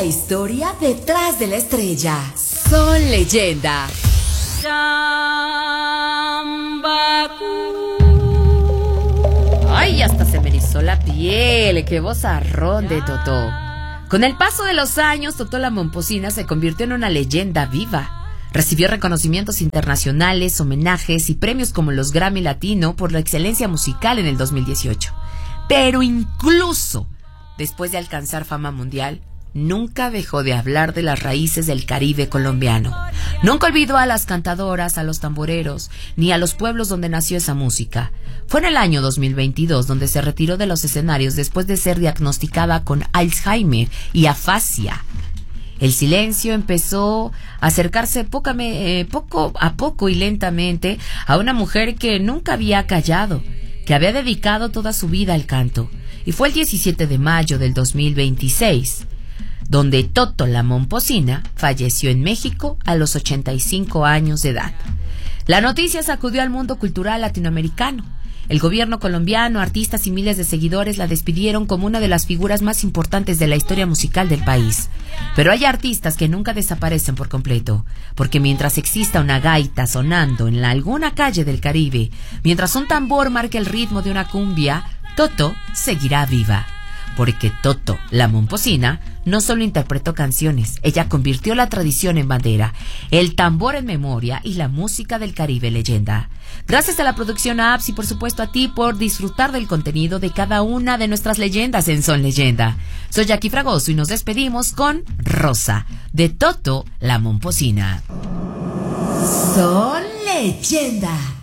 La historia detrás de la estrella. Son leyenda. Ay, hasta se me erizó la piel. ¡Qué vozarrón de Totó! Con el paso de los años, Totó la Momposina se convirtió en una leyenda viva. Recibió reconocimientos internacionales, homenajes y premios como los Grammy Latino por la excelencia musical en el 2018. Pero incluso después de alcanzar fama mundial, nunca dejó de hablar de las raíces del Caribe colombiano. Nunca olvidó a las cantadoras, a los tamboreros, ni a los pueblos donde nació esa música. Fue en el año 2022 donde se retiró de los escenarios después de ser diagnosticada con Alzheimer y afasia. El silencio empezó a acercarse poco a poco y lentamente a una mujer que nunca había callado, que había dedicado toda su vida al canto. Y fue el 17 de mayo del 2026, donde Totó la Momposina falleció en México a los 85 años de edad. La noticia sacudió al mundo cultural latinoamericano. El gobierno colombiano, artistas y miles de seguidores la despidieron como una de las figuras más importantes de la historia musical del país. Pero hay artistas que nunca desaparecen por completo, porque mientras exista una gaita sonando en alguna calle del Caribe, mientras un tambor marque el ritmo de una cumbia, Totó seguirá viva. Porque Totó la Momposina no solo interpretó canciones, ella convirtió la tradición en bandera, el tambor en memoria y la música del Caribe leyenda. Gracias a la producción APS y por supuesto a ti por disfrutar del contenido de cada una de nuestras leyendas en Son Leyenda. Soy Jackie Fragoso y nos despedimos con Rosa, de Totó la Momposina. Son leyenda.